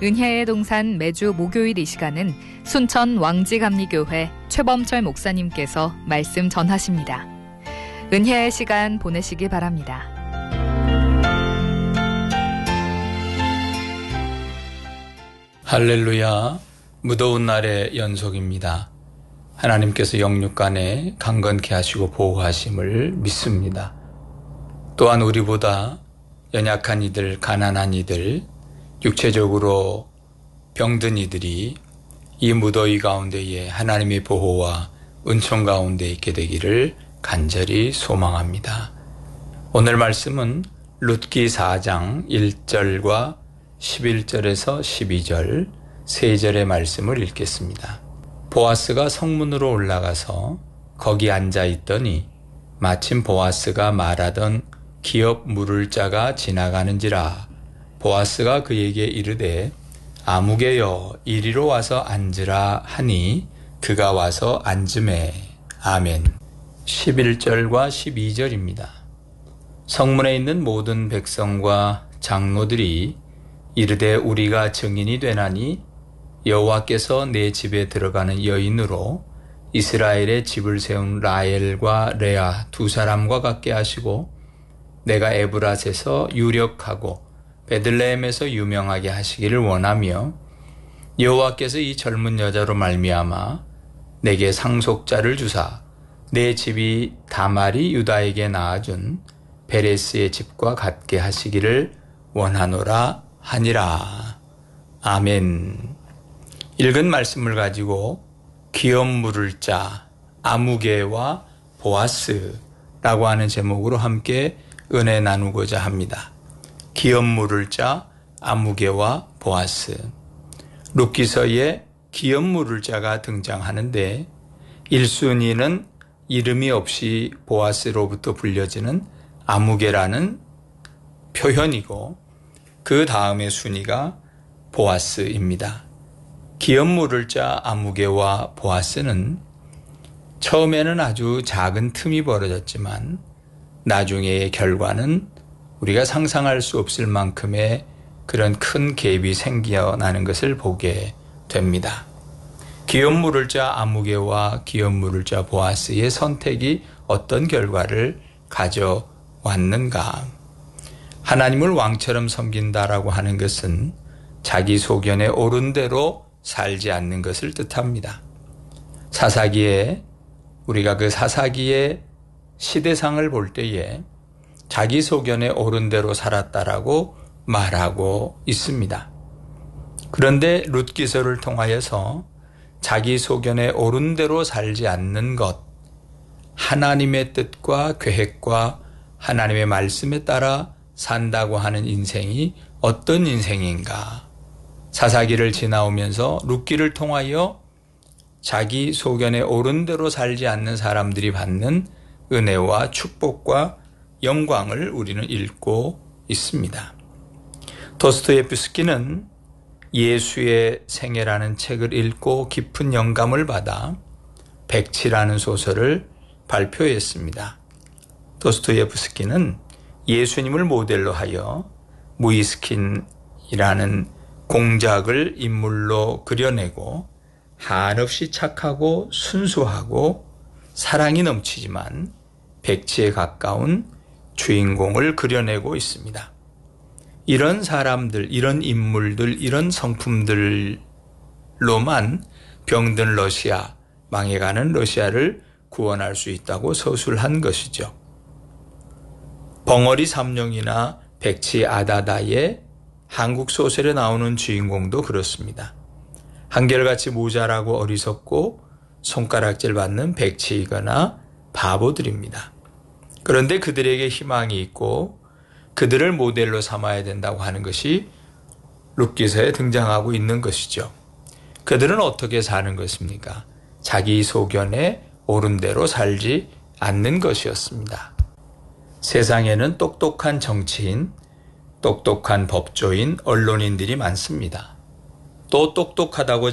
은혜의 동산 매주 목요일 이 시간은 순천 왕지감리교회 최범철 목사님께서 말씀 전하십니다. 은혜의 시간 보내시기 바랍니다. 할렐루야, 무더운 날의 연속입니다. 하나님께서 영육간에 강건케 하시고 보호하심을 믿습니다. 또한 우리보다 연약한 이들, 가난한 이들, 육체적으로 병든 이들이 이 무더위 가운데에 하나님의 보호와 은총 가운데 있게 되기를 간절히 소망합니다. 오늘 말씀은 룻기 4장 1절과 11절에서 12절 세 절의 말씀을 읽겠습니다. 보아스가 성문으로 올라가서 거기 앉아 있더니 마침 보아스가 말하던 기업 물을 자가 지나가는지라. 보아스가 그에게 이르되 아무개여 이리로 와서 앉으라 하니 그가 와서 앉으매. 아멘. 11절과 12절입니다. 성문에 있는 모든 백성과 장로들이 이르되 우리가 증인이 되나니 여호와께서 내 집에 들어가는 여인으로 이스라엘의 집을 세운 라헬과 레아 두 사람과 같게 하시고 내가 에브랏에서 유력하고 베들레헴에서 유명하게 하시기를 원하며 여호와께서 이 젊은 여자로 말미암아 내게 상속자를 주사 내 집이 다말이 유다에게 낳아준 베레스의 집과 같게 하시기를 원하노라 하니라. 아멘. 읽은 말씀을 가지고 기업 물을 자 아무개와 보아스라고 하는 제목으로 함께 은혜 나누고자 합니다. 기업 물을 자 아무개와 보아스. 룻기서에 기업 물을 자가 등장하는데 1순위는 이름이 없이 보아스로부터 불려지는 아무개라는 표현이고 그 다음의 순위가 보아스입니다. 기업 물을 자 아무개와 보아스는 처음에는 아주 작은 틈이 벌어졌지만 나중에의 결과는 우리가 상상할 수 없을 만큼의 그런 큰 갭이 생겨나는 것을 보게 됩니다. 기업 물을 자 아무개와 기업 물을 자 보아스의 선택이 어떤 결과를 가져왔는가? 하나님을 왕처럼 섬긴다라고 하는 것은 자기 소견에 옳은 대로 살지 않는 것을 뜻합니다. 사사기에 우리가 그 사사기의 시대상을 볼 때에 자기 소견에 옳은 대로 살았다라고 말하고 있습니다. 그런데 룻기서를 통하여서 자기 소견에 옳은 대로 살지 않는 것, 하나님의 뜻과 계획과 하나님의 말씀에 따라 산다고 하는 인생이 어떤 인생인가? 사사기를 지나오면서 룻기를 통하여 자기 소견에 옳은 대로 살지 않는 사람들이 받는 은혜와 축복과 영광을 우리는 읽고 있습니다. 도스토옙스키는 예수의 생애라는 책을 읽고 깊은 영감을 받아 백치라는 소설을 발표했습니다. 도스토옙스키는 예수님을 모델로 하여 무이스킨이라는 공작을 인물로 그려내고 한없이 착하고 순수하고 사랑이 넘치지만 백치에 가까운 주인공을 그려내고 있습니다. 이런 사람들, 이런 인물들, 이런 성품들로만 병든 러시아, 망해가는 러시아를 구원할 수 있다고 서술한 것이죠. 벙어리 삼룡이나 백치 아다다의 한국 소설에 나오는 주인공도 그렇습니다. 한결같이 모자라고 어리석고 손가락질 받는 백치이거나 바보들입니다. 그런데 그들에게 희망이 있고 그들을 모델로 삼아야 된다고 하는 것이 룻기서에 등장하고 있는 것이죠. 그들은 어떻게 사는 것입니까? 자기 소견에 옳은 대로 살지 않는 것이었습니다. 세상에는 똑똑한 정치인, 똑똑한 법조인, 언론인들이 많습니다. 또 똑똑하다고